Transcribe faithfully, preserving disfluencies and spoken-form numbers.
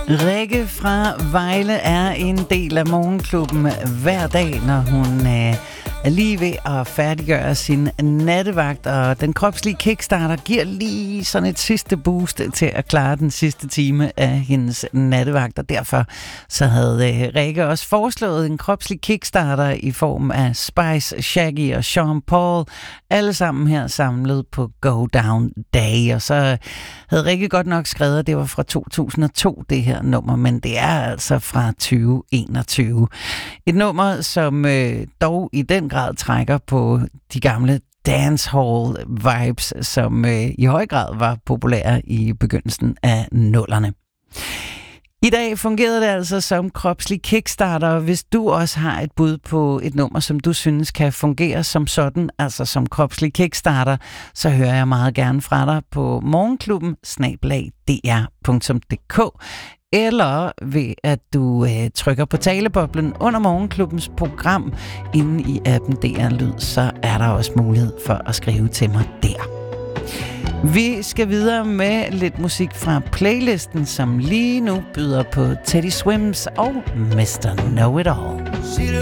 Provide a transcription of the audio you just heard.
Rikke fra Vejle er en del af morgenklubben hver dag, når hun øh, er lige ved at færdiggøre sin nattevagt, og den kropslige kickstarter giver lige sådan et sidste boost til at klare den sidste time af hendes nattevagt, og derfor så havde øh, Rikke også foreslået en kropslig kickstarter i form af Spice, Shaggy og Sean Paul, alle sammen her samlet på Go Down Day, og så havde Rikke godt nok skrevet, at det var fra to tusind og to, det her nummer, men det er altså fra tyve enogtyve. Et nummer, som øh, dog i den grad trækker på de gamle dancehall vibes, som øh, i høj grad var populære i begyndelsen af nullerne. I dag fungerede det altså som kropslig kickstarter. Hvis du også har et bud på et nummer, som du synes kan fungere som sådan, altså som kropslig kickstarter, så hører jeg meget gerne fra dig på morgenklubben snabel-a d r punktum d k eller ved at du øh, trykker på taleboblen under morgenklubbens program inde i appen D R Lyd, så er der også mulighed for at skrive til mig der. Vi skal videre med lidt musik fra playlisten, som lige nu byder på Teddy Swims og mister Know It All.